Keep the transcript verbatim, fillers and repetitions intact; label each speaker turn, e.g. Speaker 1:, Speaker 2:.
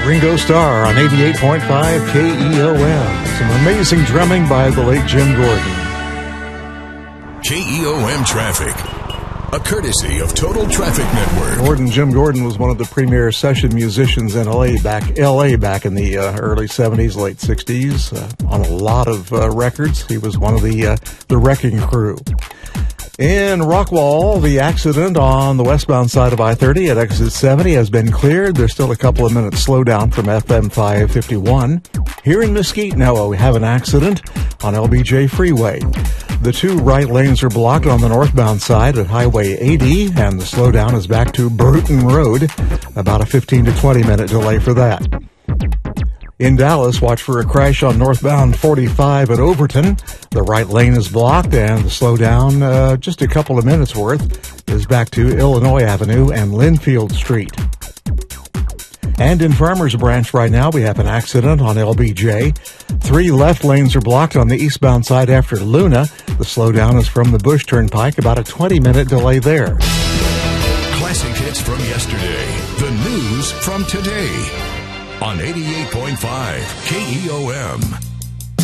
Speaker 1: Ringo Starr on eighty-eight point five K E O M. Some amazing drumming by the late Jim Gordon.
Speaker 2: K E O M Traffic, a courtesy of Total Traffic Network.
Speaker 1: Gordon, Jim Gordon was one of the premier session musicians in L A back, L A back in the uh, early seventies, late sixties, uh, on a lot of uh, records. He was one of the uh, the Wrecking Crew. In Rockwall, the accident on the westbound side of I thirty at exit seventy has been cleared. There's still a couple of minutes slowdown from F M five fifty-one. Here in Mesquite, now we have an accident on L B J Freeway. The two right lanes are blocked on the northbound side at Highway eighty, and the slowdown is back to Bruton Road. About a fifteen to twenty minute delay for that. In Dallas, watch for a crash on northbound forty-five at Overton. The right lane is blocked, and the slowdown, uh, just a couple of minutes worth, is back to Illinois Avenue and Linfield Street. And in Farmers Branch right now, we have an accident on L B J. Three left lanes are blocked on the eastbound side after Luna. The slowdown is from the Bush Turnpike, about a twenty minute delay there.
Speaker 2: Classic hits from yesterday, the news from today on eighty-eight point five K E O M.